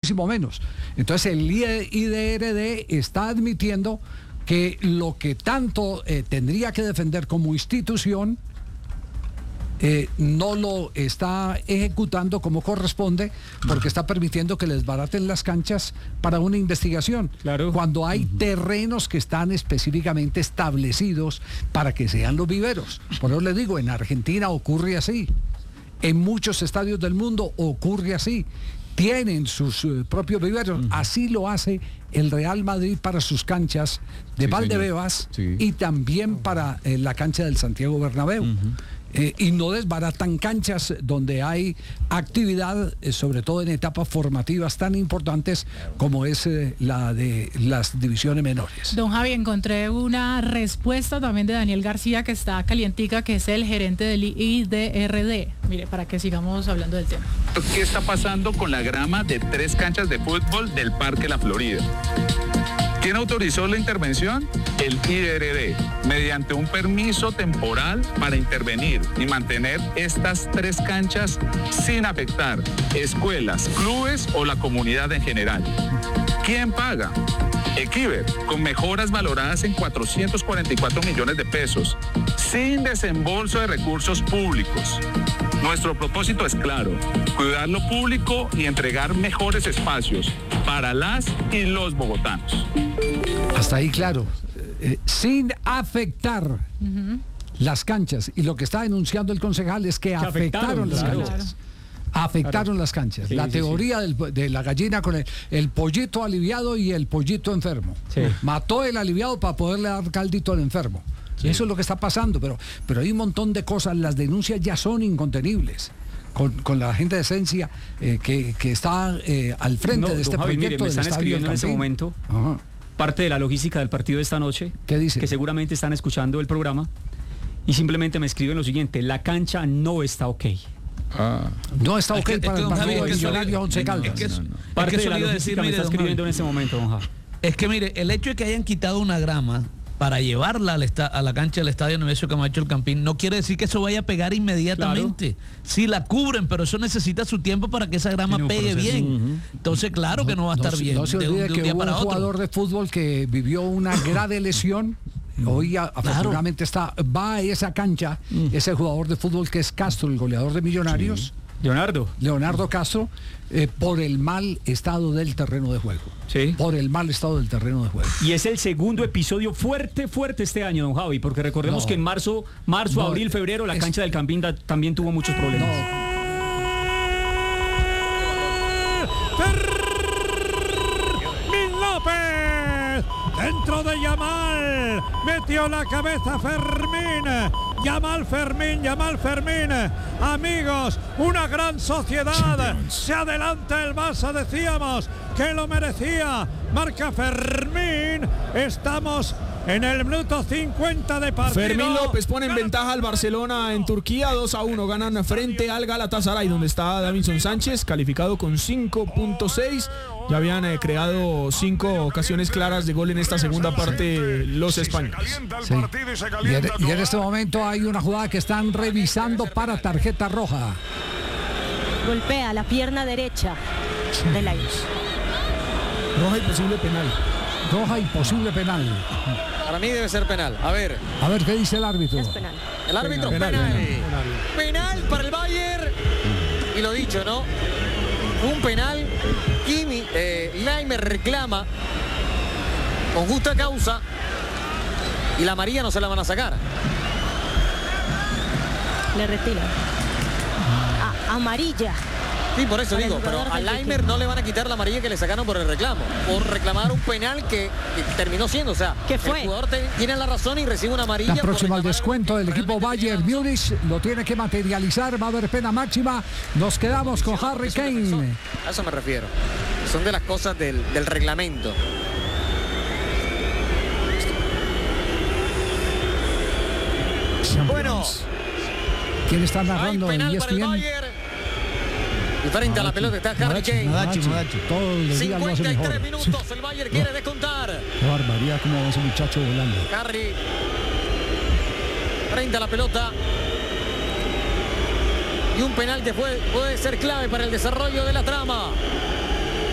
muchísimo menos. Entonces el IDRD está admitiendo que lo que tanto tendría que defender como institución no lo está ejecutando como corresponde, porque está permitiendo que les baraten las canchas para una investigación, claro, cuando hay terrenos que están específicamente establecidos para que sean los viveros. Por eso les digo, en Argentina ocurre así, en muchos estadios del mundo ocurre así, tienen sus propios viveros. Así lo hace el Real Madrid para sus canchas de Valdebebas, y también para la cancha del Santiago Bernabéu. Y no desbaratan canchas donde hay actividad, sobre todo en etapas formativas tan importantes como es la de las divisiones menores. Don Javi, encontré una respuesta también de Daniel García, que está calientica, que es el gerente del IDRD. Mire, para que sigamos hablando del tema. ¿Qué está pasando con la grama de 3 canchas de fútbol del Parque La Florida? ¿Quién autorizó la intervención? El IDRD, mediante un permiso temporal para intervenir y mantener estas 3 canchas sin afectar escuelas, clubes o la comunidad en general. ¿Quién paga? Equiver, con mejoras valoradas en 444 millones de pesos, sin desembolso de recursos públicos. Nuestro propósito es claro: cuidar lo público y entregar mejores espacios para las y los bogotanos. Hasta ahí claro, sin afectar las canchas. Y lo que está denunciando el concejal es que afectaron las canchas. Afectaron las canchas. Sí, la teoría de la gallina con el pollito aliviado y el pollito enfermo. Mató el aliviado para poderle dar caldito al enfermo. Eso es lo que está pasando, pero hay un montón de cosas. Las denuncias ya son incontenibles. Con la gente de Esencia que está al frente de este proyecto. Me están escribiendo en ese momento parte de la logística del partido de esta noche. ¿Qué dice? Que seguramente están escuchando el programa y simplemente me escriben lo siguiente: la cancha no está ok. No está ok para el partido de Millonarios Once Caldas. Parte de la logística me está escribiendo en ese momento, don Javi. Es que mire, el hecho de que hayan quitado una grama para llevarla a la cancha del estadio Nemesio Camacho El Campín no quiere decir que eso vaya a pegar inmediatamente. Claro. Sí la cubren, pero eso necesita su tiempo para que esa grama pegue bien. Entonces claro que no va a estar bien. No se olvide que hubo un jugador de fútbol que vivió una grave lesión. Hoy afortunadamente va a esa cancha ese jugador de fútbol que es Castro, el goleador de Millonarios. Leonardo Castro, por el mal estado del terreno de juego. Por el mal estado del terreno de juego. Y es el segundo episodio fuerte este año, don Javi, porque recordemos que en marzo, abril, febrero, la cancha del Campín también tuvo muchos problemas. Fermín López, dentro de Yamal, metió la cabeza Fermín. Yamal Fermín. Amigos, una gran sociedad. Se adelanta el Barça, decíamos que lo merecía. Marca Fermín. Estamos en el minuto 50 de partido. Fermín López pone en ventaja al Barcelona en Turquía, 2-1. Ganan frente al Galatasaray, donde está Davinson Sánchez, calificado con 5.6. Ya habían creado 5 ocasiones claras de gol en esta segunda parte los españoles. Y en este momento hay una jugada que están revisando para tarjeta roja. Golpea la pierna derecha de Laios. Roja y posible penal. Roja y posible penal. Para mí debe ser penal. A ver qué dice el árbitro. Es penal. El árbitro penal. Penal para el Bayern. Y lo dicho, ¿no? Un penal. Laimer reclama con justa causa y la amarilla no se la van a sacar. Le retira. Amarilla. Sí, por eso digo, pero a Laimer no le van a quitar la amarilla que le sacaron por el reclamo, por reclamar un penal que terminó siendo, o sea, ¿qué fue? El jugador tiene la razón y recibe una amarilla. La próxima al descuento del equipo Bayern Múnich lo tiene que materializar, va a haber pena máxima. Nos quedamos con Harry Kane. A eso me refiero. Son de las cosas del reglamento. Bueno, ¿quién está narrando en ESPN? Y frente a la pelota está Harry Kane. Madachi. Todos los días lo hace mejor. 53 minutos, el Bayern quiere descontar. Qué barbaridad como ese muchacho volando. Harry frente a la pelota. Y un penal que puede ser clave para el desarrollo de la trama.